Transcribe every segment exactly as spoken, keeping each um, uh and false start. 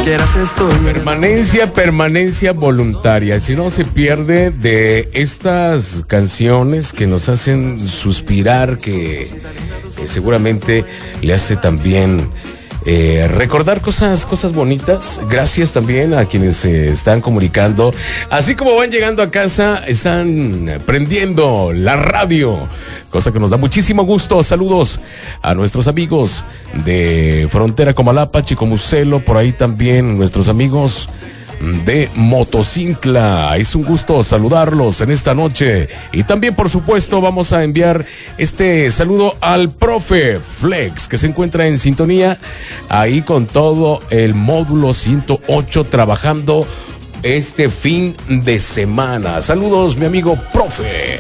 donde quieras estoy. Permanencia, permanencia voluntaria. Si no se pierde de estas canciones que nos hacen suspirar, que, que seguramente le hace también eh, recordar cosas, cosas bonitas. Gracias también a quienes se eh, están comunicando. Así como van llegando a casa, están prendiendo la radio, cosa que nos da muchísimo gusto. Saludos a nuestros amigos de Frontera Comalapa, Chicomucelo, por ahí también nuestros amigos de Motocintla. Es un gusto saludarlos en esta noche. Y también, por supuesto, vamos a enviar este saludo al profe Flex, que se encuentra en sintonía ahí con todo el módulo ciento ocho trabajando este fin de semana. Saludos, mi amigo profe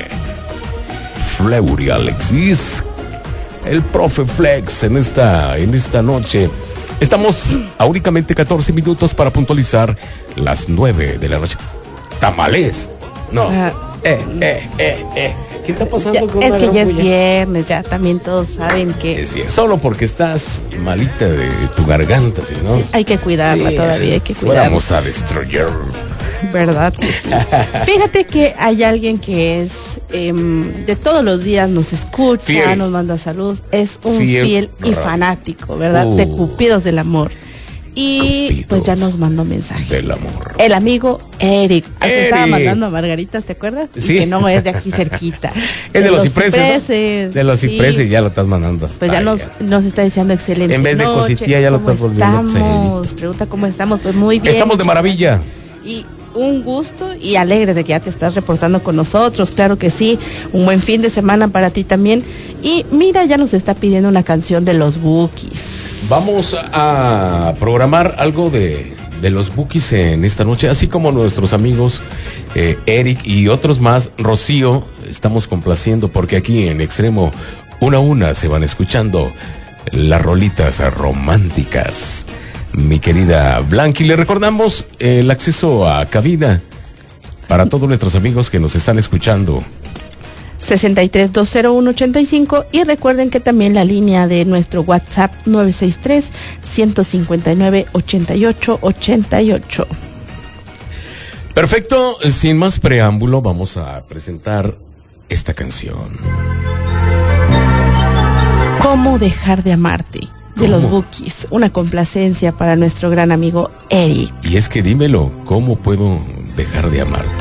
Fleury Alexis, el profe Flex en esta, en esta noche. Estamos a únicamente catorce minutos para puntualizar las nueve de la noche. ¿Tamales? No. Uh, eh, eh, eh, eh. ¿Qué está pasando ya, con Es que ya es viernes, ya también todos saben que... Es bien, solo porque estás malita de tu garganta, ¿sí, no? Sí, hay que cuidarla sí, todavía, hay que cuidarla. Vamos a Destroyer. ¿Verdad? Sí. Fíjate que hay alguien que es eh, de todos los días nos escucha, fiel. Nos manda salud, es un fiel, fiel y fanático, ¿verdad? Uh. De Cupidos del Amor. Y Cupidos pues ya nos mandó mensaje. Del amor. El amigo Eric. Eric. Estaba mandando a Margaritas, ¿te acuerdas? Sí. Y que no es de aquí cerquita. Es de, de los cipreses. cipreses ¿no? De los cipreses, sí. Ya lo estás mandando. Pues ya Ay, nos, ya. nos está diciendo excelente. En vez de noche, cositilla ya lo estás volviendo. Estamos. Pregunta cómo estamos. Pues muy bien. Estamos de maravilla. Y un gusto y alegre de que ya te estás reportando con nosotros, claro que sí, un buen fin de semana para ti también. Y mira, ya nos está pidiendo una canción de los Bukis. Vamos a programar algo de, de los Bukis en esta noche, así como nuestros amigos eh, Eric y otros más, Rocío, estamos complaciendo porque aquí en Extremo una a una se van escuchando las rolitas románticas. Mi querida Blanqui, le recordamos el acceso a cabina para todos nuestros amigos que nos están escuchando. sesenta y tres, dos cero uno, ochenta y cinco y recuerden que también la línea de nuestro WhatsApp nueve seis tres, uno cinco nueve, ocho ocho ocho ocho. Perfecto, sin más preámbulo vamos a presentar esta canción. ¿Cómo dejar de amarte? De ¿Cómo? Los Bukis, una complacencia para nuestro gran amigo Eric. Y es que dímelo, ¿cómo puedo dejar de amarte?